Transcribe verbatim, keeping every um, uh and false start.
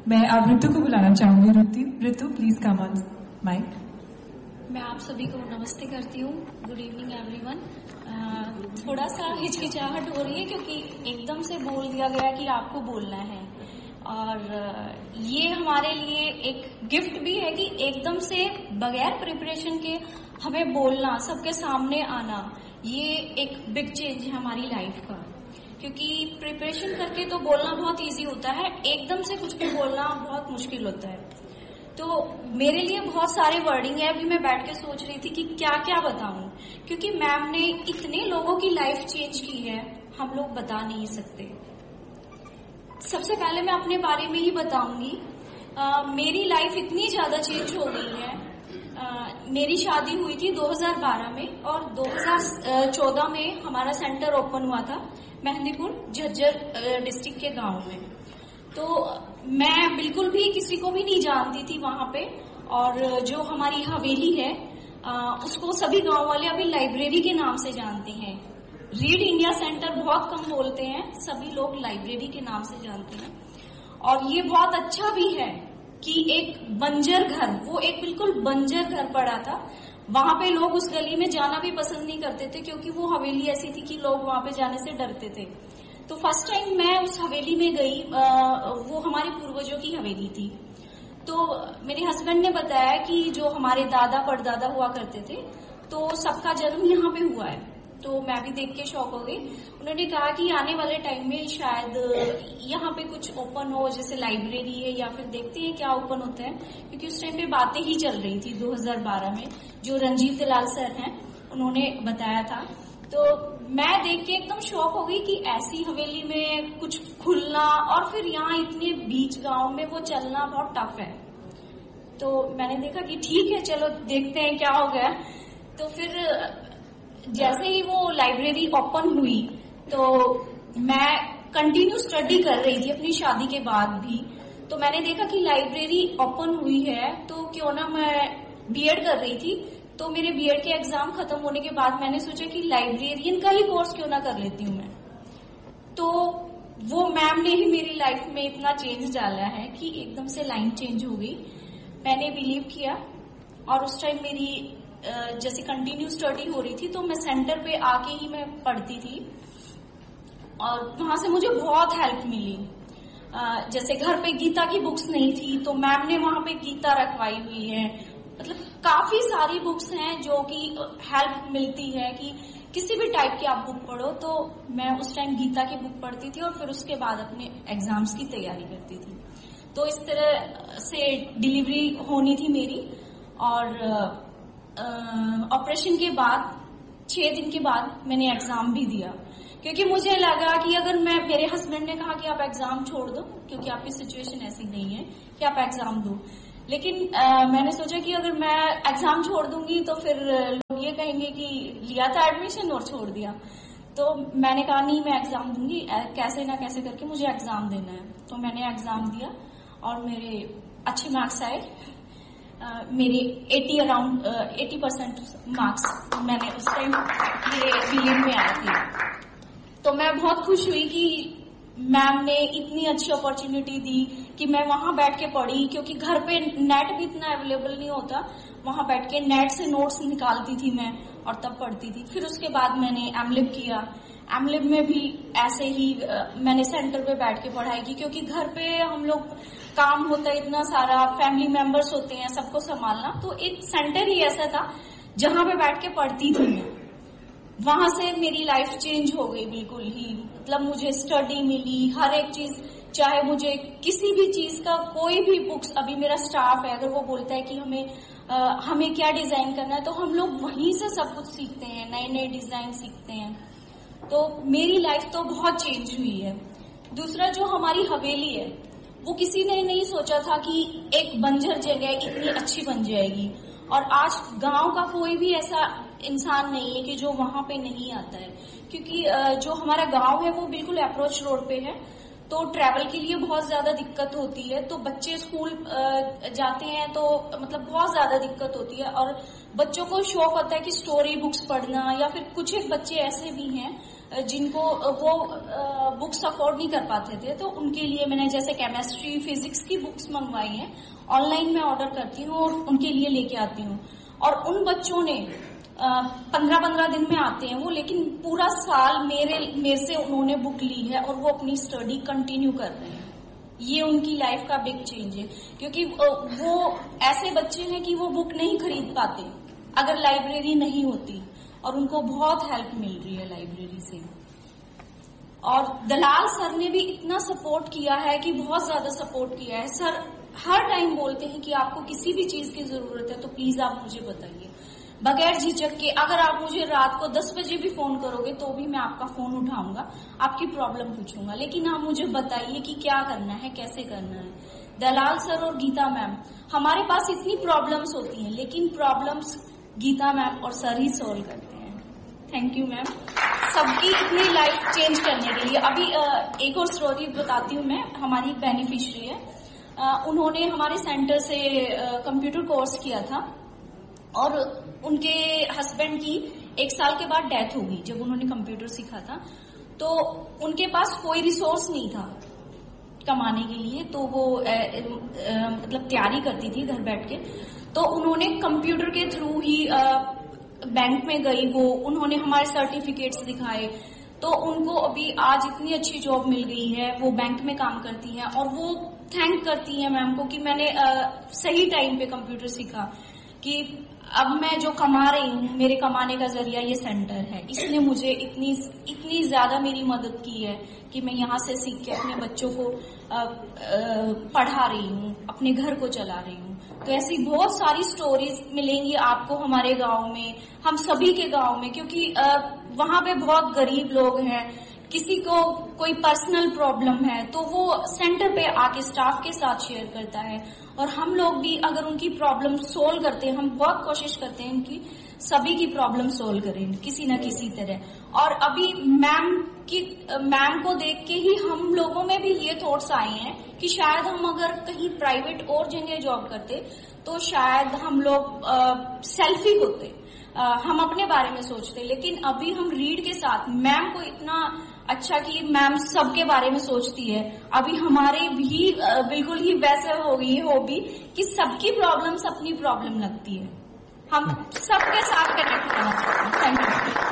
मैं अब ऋतु को बुलाना चाहूंगी। ऋतु ऋतु प्लीज कम ऑन माइक। मैं आप सभी को नमस्ते करती हूँ। Good evening everyone. थोड़ा सा हिचकिचाहट हो रही है क्योंकि एकदम से बोल दिया गया कि आपको बोलना है, और ये हमारे लिए एक गिफ्ट भी है कि एकदम से बगैर प्रिपरेशन के हमें बोलना, सबके सामने आना, ये एक बिग चेंज है हमारी लाइफ का। क्योंकि प्रिपरेशन करके तो बोलना बहुत इजी होता है, एकदम से कुछ भी बोलना बहुत मुश्किल होता है। तो मेरे लिए बहुत सारे वर्डिंग है। अभी मैं बैठ के सोच रही थी कि क्या क्या बताऊं, क्योंकि मैम ने इतने लोगों की लाइफ चेंज की है, हम लोग बता नहीं सकते। सबसे पहले मैं अपने बारे में ही बताऊंगी। आ, मेरी लाइफ इतनी ज्यादा चेंज हो गई है। आ, मेरी शादी हुई थी दो हज़ार बारह में, और दो हज़ार चौदह में हमारा सेंटर ओपन हुआ था मेहंदीपुर झज्जर डिस्ट्रिक्ट के गांव में। तो मैं बिल्कुल भी किसी को भी नहीं जानती थी वहां पे, और जो हमारी हवेली है आ, उसको सभी गांव वाले अभी लाइब्रेरी के नाम से जानते हैं। रीड इंडिया सेंटर बहुत कम बोलते हैं, सभी लोग लाइब्रेरी के नाम से जानते हैं। और ये बहुत अच्छा भी है कि एक बंजर घर, वो एक बिल्कुल बंजर घर पड़ा था, वहां पे लोग उस गली में जाना भी पसंद नहीं करते थे, क्योंकि वो हवेली ऐसी थी कि लोग वहां पे जाने से डरते थे। तो फर्स्ट टाइम मैं उस हवेली में गई, वो हमारे पूर्वजों की हवेली थी। तो मेरे हस्बैंड ने बताया कि जो हमारे दादा परदादा हुआ करते थे, तो सबका जन्म यहाँ पे हुआ है। तो मैं भी देख के शॉक हो गई। उन्होंने कहा कि आने वाले टाइम में शायद यहाँ पे कुछ ओपन हो, जैसे लाइब्रेरी है, या फिर देखते हैं क्या ओपन होता है, क्योंकि उस टाइम पे बातें ही चल रही थी दो हज़ार बारह में। जो रंजीत लाल सर हैं उन्होंने बताया था। तो मैं देख के एकदम शॉक हो गई कि ऐसी हवेली में कुछ खुलना, और फिर यहाँ इतने बीच गांव में वो चलना बहुत टफ है। तो मैंने देखा कि ठीक है, चलो देखते हैं क्या हो गया। तो फिर जैसे ही वो लाइब्रेरी ओपन हुई, तो मैं कंटिन्यू स्टडी कर रही थी अपनी शादी के बाद भी। तो मैंने देखा कि लाइब्रेरी ओपन हुई है, तो क्यों ना, मैं बीएड कर रही थी, तो मेरे बीएड के एग्जाम खत्म होने के बाद मैंने सोचा कि लाइब्रेरियन का ही कोर्स क्यों ना कर लेती हूँ मैं। तो वो मैम ने ही मेरी लाइफ में इतना चेंज डाला है कि एकदम से लाइन चेंज हो गई। मैंने बिलीव किया, और उस टाइम मेरी जैसे कंटिन्यू स्टडी हो रही थी, तो मैं सेंटर पे आके ही मैं पढ़ती थी, और वहां से मुझे बहुत हेल्प मिली। जैसे घर पे गीता की बुक्स नहीं थी, तो मैम ने वहां पे गीता रखवाई हुई है। मतलब काफी सारी बुक्स हैं जो कि हेल्प मिलती है कि किसी भी टाइप की आप बुक पढ़ो। तो मैं उस टाइम गीता की बुक पढ़ती थी, और फिर उसके बाद अपने एग्जाम्स की तैयारी करती थी। तो इस तरह से डिलीवरी होनी थी मेरी, और ऑपरेशन के बाद छह दिन के बाद मैंने एग्जाम भी दिया, क्योंकि मुझे लगा कि अगर मैं, मेरे हस्बैंड ने कहा कि आप एग्जाम छोड़ दो, क्योंकि आपकी सिचुएशन ऐसी नहीं है कि आप एग्जाम दो। लेकिन आ, मैंने सोचा कि अगर मैं एग्जाम छोड़ दूंगी तो फिर लोग ये कहेंगे कि लिया था एडमिशन और छोड़ दिया। तो मैंने कहा नहीं, मैं एग्जाम दूंगी, कैसे ना कैसे करके मुझे एग्जाम देना है। तो मैंने एग्जाम दिया, और मेरे अच्छे मार्क्स आए। Uh, मेरे अस्सी अराउंड अस्सी परसेंट मार्क्स मैंने उस टाइम मेरे बीएड में आए थे। तो मैं बहुत खुश हुई कि मैम ने इतनी अच्छी अपॉर्चुनिटी दी कि मैं वहां बैठ के पढ़ी, क्योंकि घर पे नेट भी इतना अवेलेबल नहीं होता। वहां बैठ के नेट से नोट्स निकालती थी मैं, और तब पढ़ती थी। फिर उसके बाद मैंने एमलिब किया। एमलिब में भी ऐसे ही मैंने सेंटर पे बैठ के पढ़ाई की, क्योंकि घर पे हम लोग काम होता है इतना सारा, फैमिली मेंबर्स होते हैं, सबको संभालना। तो एक सेंटर ही ऐसा था जहां पे बैठ के पढ़ती थी मैं। वहां से मेरी लाइफ चेंज हो गई बिल्कुल ही। मतलब मुझे स्टडी मिली, हर एक चीज, चाहे मुझे किसी भी चीज का कोई भी बुक्स, अभी मेरा स्टाफ है, अगर वो बोलता है कि हमें आ, हमें क्या डिजाइन करना है, तो हम लोग वहीं से सब कुछ सीखते हैं, नए नए डिजाइन सीखते हैं। तो मेरी लाइफ तो बहुत चेंज हुई है। दूसरा, जो हमारी हवेली है, वो किसी ने नहीं सोचा था कि एक बंजर जगह इतनी अच्छी बन जाएगी। और आज गांव का कोई भी ऐसा इंसान नहीं है कि जो वहां पे नहीं आता है, क्योंकि जो हमारा गांव है वो बिल्कुल अप्रोच रोड पे है, तो ट्रैवल के लिए बहुत ज्यादा दिक्कत होती है। तो बच्चे स्कूल जाते हैं तो मतलब बहुत ज्यादा दिक्कत होती है, और बच्चों को शौक होता है कि स्टोरी बुक्स पढ़ना, या फिर कुछ एक बच्चे ऐसे भी हैं जिनको वो बुक्स अफोर्ड नहीं कर पाते थे, तो उनके लिए मैंने जैसे केमिस्ट्री, फिजिक्स की बुक्स मंगवाई हैं। ऑनलाइन में ऑर्डर करती हूँ और उनके लिए लेके आती हूँ। और उन बच्चों ने पंद्रह पंद्रह दिन में आते हैं वो, लेकिन पूरा साल मेरे मेरे से उन्होंने बुक ली है और वो अपनी स्टडी कंटिन्यू कर रहे हैं। ये उनकी लाइफ का बिग चेंज है, क्योंकि वो ऐसे बच्चे हैं कि वो बुक नहीं खरीद पाते अगर लाइब्रेरी नहीं होती, और उनको बहुत हेल्प मिल रही है लाइब्रेरी से। और दलाल सर ने भी इतना सपोर्ट किया है कि बहुत ज्यादा सपोर्ट किया है। सर हर टाइम बोलते हैं कि आपको किसी भी चीज की जरूरत है तो प्लीज आप मुझे बताइए, बगैर झिझक के। अगर आप मुझे रात को दस बजे भी फोन करोगे तो भी मैं आपका फोन उठाऊंगा, आपकी प्रॉब्लम पूछूंगा, लेकिन आप मुझे बताइए कि क्या करना है, कैसे करना है। दलाल सर और गीता मैम, हमारे पास इतनी प्रॉब्लम्स होती हैं, लेकिन प्रॉब्लम्स गीता मैम और सर ही सोल्व करते हैं। थैंक यू मैम, सबकी इतनी लाइफ चेंज करने के लिए। अभी एक और स्टोरी बताती हूँ मैं। हमारी बेनिफिशियरी है, उन्होंने हमारे सेंटर से कंप्यूटर कोर्स किया था और उनके हस्बैंड की एक साल के बाद डेथ हो गई जब उन्होंने कंप्यूटर सीखा था। तो उनके पास कोई रिसोर्स नहीं था कमाने के लिए, तो वो ए, ए, ए, मतलब तैयारी करती थी घर बैठ के। तो उन्होंने कंप्यूटर के थ्रू ही आ, बैंक में गई वो, उन्होंने हमारे सर्टिफिकेट्स दिखाए, तो उनको अभी आज इतनी अच्छी जॉब मिल गई है। वो बैंक में काम करती हैं और वो थैंक करती हैं मैम को कि मैंने आ, सही टाइम पे कंप्यूटर सीखा, कि अब मैं जो कमा रही हूँ, मेरे कमाने का जरिया ये सेंटर है, इसने मुझे इतनी इतनी ज्यादा मेरी मदद की है कि मैं यहाँ से सीख के अपने बच्चों को आ, आ, पढ़ा रही हूँ, अपने घर को चला रही हूँ। तो ऐसी बहुत सारी स्टोरीज मिलेंगी आपको हमारे गांव में, हम सभी के गांव में, क्योंकि आ, वहाँ पे बहुत गरीब लोग हैं, किसी को कोई पर्सनल प्रॉब्लम है तो वो सेंटर पे आके स्टाफ के साथ शेयर करता है, और हम लोग भी अगर उनकी प्रॉब्लम सोल्व करते हैं, हम बहुत कोशिश करते हैं कि सभी की प्रॉब्लम सोल्व करें किसी न किसी तरह। और अभी मैम की मैम को देख के ही हम लोगों में भी ये थॉट्स आए हैं कि शायद हम अगर कहीं प्राइवेट और जगह जॉब करते तो शायद हम लोग सेल्फी होते, आ, हम अपने बारे में सोचते, लेकिन अभी हम रीड के साथ मैम को इतना अच्छा कि मैम सबके बारे में सोचती है। अभी हमारे भी बिल्कुल ही वैसे हो गई हॉबी कि सबकी प्रॉब्लम्स अपनी प्रॉब्लम लगती है, हम सबके साथ कनेक्ट करना चाहते हैं। Thank you.